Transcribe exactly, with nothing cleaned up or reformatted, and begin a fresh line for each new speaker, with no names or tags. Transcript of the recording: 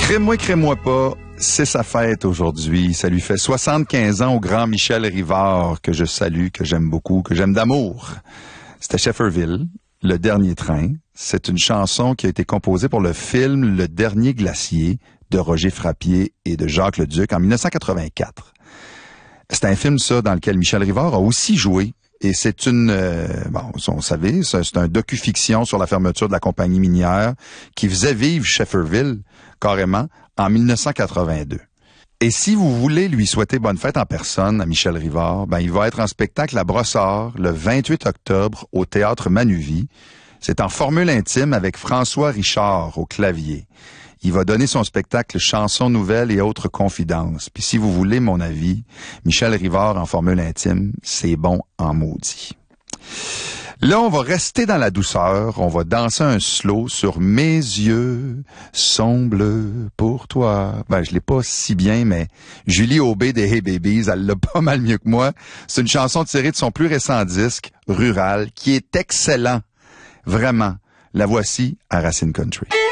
Crée-moi, crée-moi pas, c'est sa fête aujourd'hui. Ça lui fait soixante-quinze ans au grand Michel Rivard, que je salue, que j'aime beaucoup, que j'aime d'amour. C'était Shefferville, Le Dernier Train. C'est une chanson qui a été composée pour le film Le Dernier Glacier de Roger Frappier et de Jacques Leduc en dix-neuf cent quatre-vingt-quatre. C'est un film, ça, dans lequel Michel Rivard a aussi joué. Et c'est une, euh, bon, on savait, c'est un docu-fiction sur la fermeture de la compagnie minière qui faisait vivre Shefferville, carrément, en dix-neuf cent quatre-vingt-deux. Et si vous voulez lui souhaiter bonne fête en personne à Michel Rivard, ben, il va être en spectacle à Brossard le vingt-huit octobre au Théâtre Manuvie. C'est en formule intime avec François Richard au clavier. Il va donner son spectacle Chansons nouvelles et autres confidences. Puis si vous voulez mon avis, Michel Rivard en formule intime, c'est bon en maudit. Là, on va rester dans la douceur. On va danser un slow sur Mes yeux sont bleus pour toi. Ben, je l'ai pas si bien, mais Julie Aubé des Hey Babies, elle l'a pas mal mieux que moi. C'est une chanson tirée de son plus récent disque, Rural, qui est excellent. Vraiment. La voici à Racine Country.